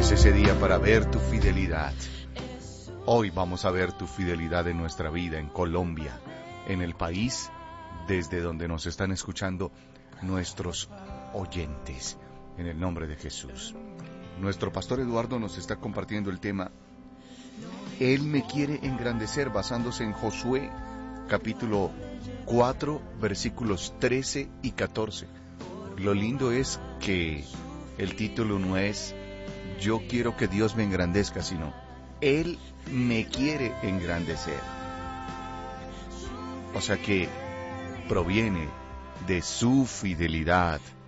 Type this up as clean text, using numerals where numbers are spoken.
es ese día para ver tu fidelidad. Hoy vamos a ver tu fidelidad en nuestra vida, en Colombia, en el país desde donde nos están escuchando nuestros oyentes, en el nombre de Jesús. Nuestro pastor Eduardo nos está compartiendo el tema Él me quiere engrandecer, basándose en Josué, capítulo 4, versículos 13 y 14. Lo lindo es que el título no es Yo quiero que Dios me engrandezca, sino Él me quiere engrandecer. O sea que proviene de su fidelidad